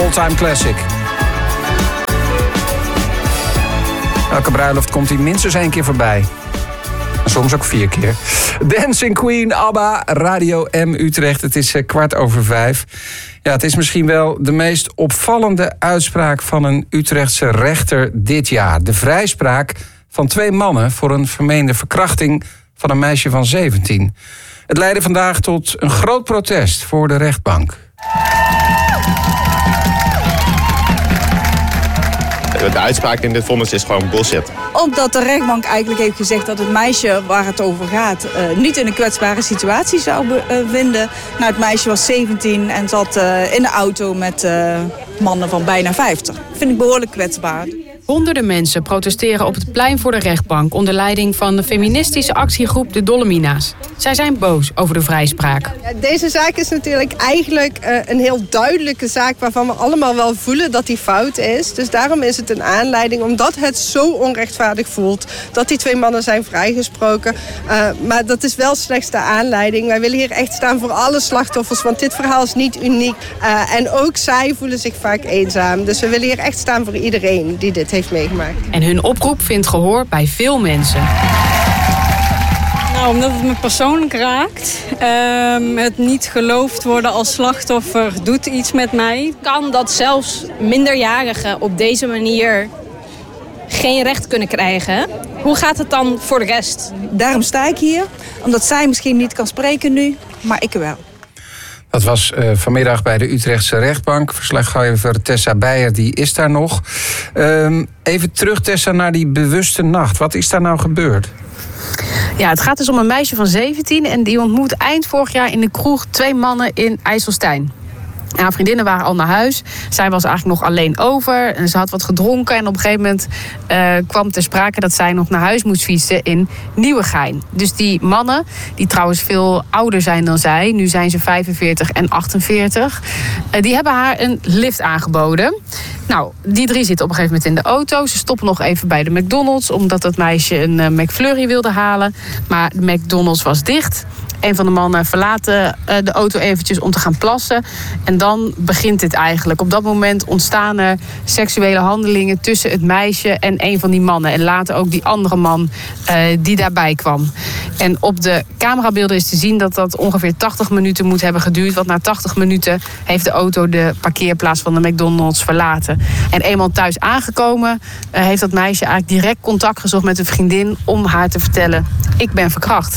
all-time classic. Elke bruiloft komt hij minstens 1 keer voorbij. Soms ook 4 keer. Dancing Queen, ABBA, Radio M Utrecht. Het is 5:15. Ja, het is misschien wel de meest opvallende uitspraak van een Utrechtse rechter dit jaar. De vrijspraak van 2 mannen voor een vermeende verkrachting van een meisje van 17. Het leidde vandaag tot een groot protest voor de rechtbank. De uitspraak in dit vonnis is gewoon bullshit. Omdat de rechtbank eigenlijk heeft gezegd dat het meisje waar het over gaat niet in een kwetsbare situatie zou bevinden. Nou, het meisje was 17 en zat in de auto met mannen van bijna 50. Dat vind ik behoorlijk kwetsbaar. Honderden mensen protesteren op het plein voor de rechtbank onder leiding van de feministische actiegroep De Dolomina's. Zij zijn boos over de vrijspraak. Ja, deze zaak is natuurlijk eigenlijk een heel duidelijke zaak waarvan we allemaal wel voelen dat die fout is. Dus daarom is het een aanleiding, omdat het zo onrechtvaardig voelt dat die 2 mannen zijn vrijgesproken. Maar dat is wel slechts de aanleiding. Wij willen hier echt staan voor alle slachtoffers, want dit verhaal is niet uniek. En ook zij voelen zich vaak eenzaam. Dus we willen hier echt staan voor iedereen die dit heeft meegemaakt. En hun oproep vindt gehoor bij veel mensen. Nou, omdat het me persoonlijk raakt. Het niet geloofd worden als slachtoffer doet iets met mij. Kan dat zelfs minderjarigen op deze manier geen recht kunnen krijgen? Hoe gaat het dan voor de rest? Daarom sta ik hier, omdat zij misschien niet kan spreken nu, maar ik wel. Dat was vanmiddag bij de Utrechtse rechtbank. Verslaggever Tessa Beijer, die is daar nog. Even terug, Tessa, naar die bewuste nacht. Wat is daar nou gebeurd? Ja, het gaat dus om een meisje van 17... en die ontmoet eind vorig jaar in de kroeg 2 mannen in IJsselstein. Haar vriendinnen waren al naar huis. Zij was eigenlijk nog alleen over. En ze had wat gedronken. En op een gegeven moment kwam ter sprake dat zij nog naar huis moest fietsen in Nieuwegein. Dus die mannen, die trouwens veel ouder zijn dan zij. Nu zijn ze 45 en 48. Die hebben haar een lift aangeboden. Nou, die 3 zitten op een gegeven moment in de auto. Ze stoppen nog even bij de McDonald's, omdat dat meisje een McFlurry wilde halen. Maar de McDonald's was dicht. Een van de mannen verlaat de auto eventjes om te gaan plassen. En dan begint het eigenlijk. Op dat moment ontstaan er seksuele handelingen tussen het meisje en een van die mannen. En later ook die andere man die daarbij kwam. En op de camerabeelden is te zien dat dat ongeveer 80 minuten moet hebben geduurd. Want na 80 minuten heeft de auto de parkeerplaats van de McDonald's verlaten. En eenmaal thuis aangekomen heeft dat meisje eigenlijk direct contact gezocht met een vriendin om haar te vertellen: ik ben verkracht.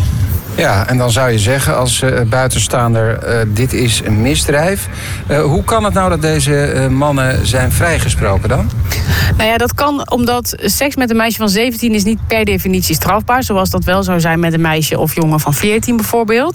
Ja, en dan zou je zeggen als buitenstaander, dit is een misdrijf. Hoe kan het nou dat deze mannen zijn vrijgesproken dan? Nou ja, dat kan omdat seks met een meisje van 17 is niet per definitie strafbaar. Zoals dat wel zou zijn met een meisje of jongen van 14 bijvoorbeeld.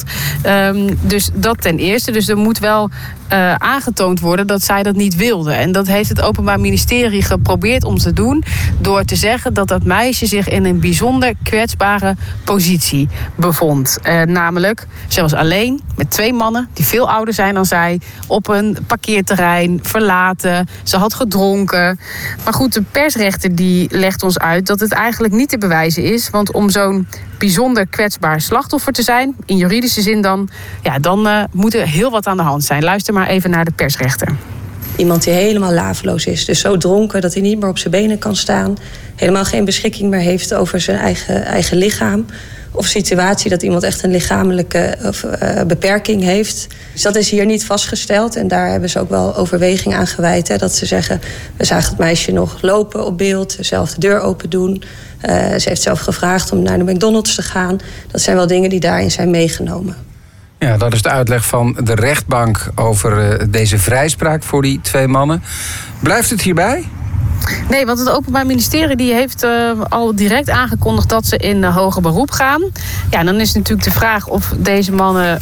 Dus dat ten eerste. Dus er moet wel aangetoond worden dat zij dat niet wilde. En dat heeft het Openbaar Ministerie geprobeerd om te doen door te zeggen dat dat meisje zich in een bijzonder kwetsbare positie bevond. Namelijk, ze was alleen met 2 mannen die veel ouder zijn dan zij op een parkeerterrein, verlaten. Ze had gedronken. Maar goed, de persrechter die legt ons uit dat het eigenlijk niet te bewijzen is. Want om zo'n bijzonder kwetsbaar slachtoffer te zijn, in juridische zin dan moet er heel wat aan de hand zijn. Luister maar even naar de persrechter. Iemand die helemaal laveloos is, dus zo dronken dat hij niet meer op zijn benen kan staan, helemaal geen beschikking meer heeft over zijn eigen lichaam. Of situatie dat iemand echt een lichamelijke beperking heeft. Dus dat is hier niet vastgesteld. En daar hebben ze ook wel overweging aan gewijd. Hè, dat ze zeggen, we zagen het meisje nog lopen op beeld, zelf de deur open doen. Ze heeft zelf gevraagd om naar de McDonald's te gaan. Dat zijn wel dingen die daarin zijn meegenomen. Ja, dat is de uitleg van de rechtbank over deze vrijspraak voor die 2 mannen. Blijft het hierbij? Nee, want het Openbaar Ministerie die heeft al direct aangekondigd dat ze in hoger beroep gaan. Ja, en dan is natuurlijk de vraag of deze mannen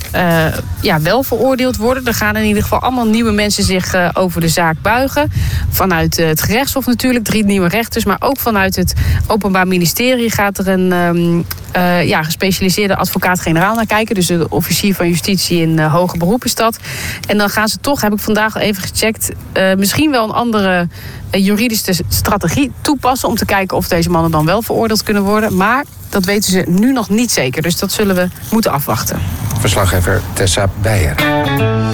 wel veroordeeld worden. Er gaan in ieder geval allemaal nieuwe mensen zich over de zaak buigen. Vanuit het gerechtshof natuurlijk, 3 nieuwe rechters. Maar ook vanuit het Openbaar Ministerie gaat er een gespecialiseerde advocaat-generaal naar kijken. Dus de officier van justitie in hoger beroep is dat. En dan gaan ze toch, heb ik vandaag al even gecheckt, misschien wel een andere juridische strategie toepassen om te kijken of deze mannen dan wel veroordeeld kunnen worden. Maar dat weten ze nu nog niet zeker. Dus dat zullen we moeten afwachten. Verslaggever Tessa Beijer.